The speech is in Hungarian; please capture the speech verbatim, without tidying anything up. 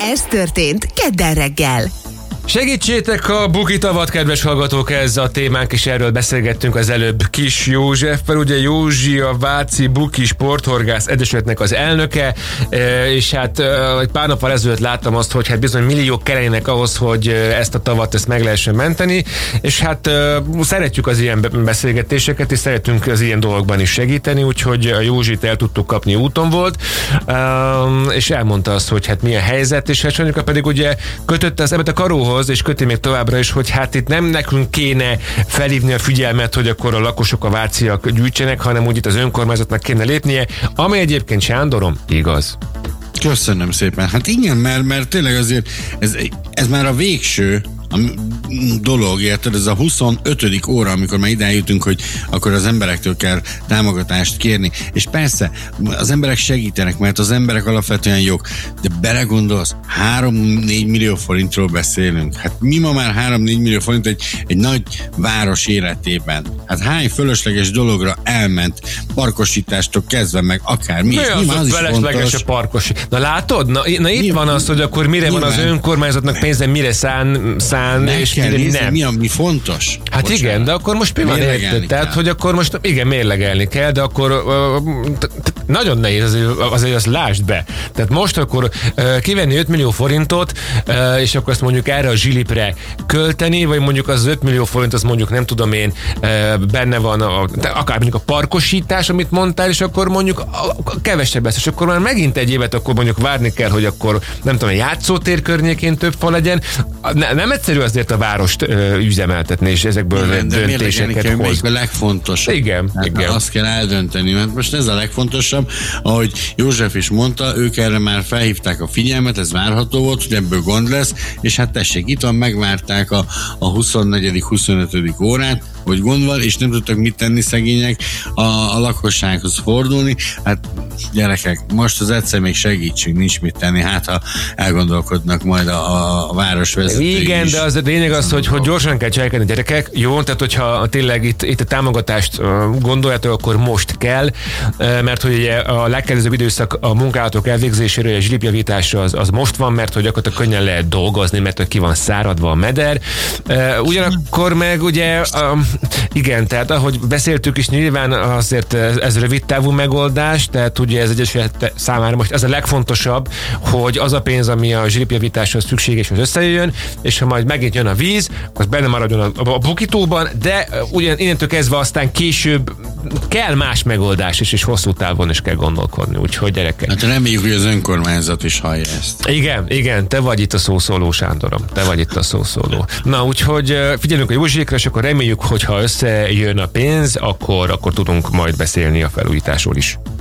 Ez történt kedden reggel. Segítsétek a bukitavat, kedves hallgatók, ez a témánk, és erről beszélgettünk az előbb Kis Józseffel. Ugye Józsi a Váci Buki Sporthorgász Egyesületnek az elnöke, és hát egy pár nappal ezelőtt láttam azt, hogy hát bizony milliók kellenének ahhoz, hogy ezt a tavat ezt meg lehessen menteni, és hát szeretjük az ilyen beszélgetéseket, és szeretünk az ilyen dolgokban is segíteni, úgyhogy a Józsit el tudtuk kapni, úton volt, és elmondta azt, hogy hát milyen helyzet, és hát Sanyika pedig ugye kötötte az ebbet a karóhoz, és köti még továbbra is, hogy hát itt nem nekünk kéne felhívni a figyelmet, hogy akkor a lakosok, a váciak gyűjtsenek, hanem úgy itt az önkormányzatnak kéne lépnie, ami egyébként, Sándorom, igaz. Köszönöm szépen. Hát igen, mert, mert tényleg azért ez, ez már a végső a dolog, érted? Ez a huszonötödik óra, amikor már ide jutunk, hogy akkor az emberektől kell támogatást kérni. És persze, az emberek segítenek, mert az emberek alapvetően jók. De belegondolsz, három-négy millió forintról beszélünk. Hát mi ma már három-négy millió forint egy, egy nagy város életében? Hát hány fölösleges dologra elment, parkosítástól kezdve meg akármi. Mi az, az, az felesleges a parkosítás? Na látod? Na, na itt mi van az, hogy akkor mire van az önkormányzatnak pénze, mire szán, szán meg és kell mire nézni, nem. Mi, ami fontos. Hát bocsánat. Igen, de akkor most mi van érted? Tehát, hogy akkor most igen, mérlegelni kell, de akkor uh, t- t- nagyon nehéz, azért, azért azt lásd be. Tehát most akkor uh, kivenni öt millió forintot, uh, és akkor azt mondjuk erre a zsilipre költeni, vagy mondjuk az öt millió forint, az mondjuk nem tudom én, uh, benne van a, akár mondjuk a parkosítás, amit mondtál, és akkor mondjuk a, a kevesebb lesz, és akkor már megint egy évet akkor mondjuk várni kell, hogy akkor nem tudom, a játszótér környékén több fa legyen. Ne, nem egyszerű azért a várost ö, üzemeltetni, és ezekből igen, döntéseket hoz. A legfontosabb. Igen, hát igen. Azt kell eldönteni, mert most ez a legfontosabb, ahogy József is mondta, ők erre már felhívták a figyelmet, ez várható volt, hogy ebből gond lesz, és hát tessék, itt van, megvárták a, a huszonnegyedik huszonötödik órát, hogy gond van, és nem tudtak mit tenni szegények a, a lakossághoz fordulni. Hát gyerekek, most az egyszer még segítsünk, nincs mit tenni, hát ha elgondolkodnak majd a, a városvezetők. Igen, is. De az a lényeg az, hogy, hogy gyorsan kell cselekedni, gyerekek. Jó, tehát hogyha tényleg itt, itt a támogatást gondoljátok, akkor most kell, mert hogy ugye a legkelőzőbb időszak a munkálatok elvégzésére, a zsilipjavításra az, az most van, mert hogy gyakorlatilag könnyen lehet dolgozni, mert hogy ki van száradva a meder. Ugyanakkor meg ugye igen, tehát ahogy beszéltük is, nyilván azért ez rövid távú megoldás, tehát ugye ez egyesület számára most ez a legfontosabb, hogy az a pénz, ami a zsilipjavításhoz szükséges, hogy összejöjjön, és ha majd megint jön a víz, akkor benne maradjon a, a bukitóban, de ugyan innentől kezdve aztán később kell más megoldás is, és hosszú távon is kell gondolkodni, úgyhogy gyerekek. Hát reméljük, hogy az önkormányzat is hallja ezt. Igen, igen, te vagy itt a szószóló, Sándorom, te vagy itt a szószóló. Na, úgyhogy figyelünk a Józsiékra, és akkor reméljük, hogy ha összejön a pénz, akkor, akkor tudunk majd beszélni a felújításról is.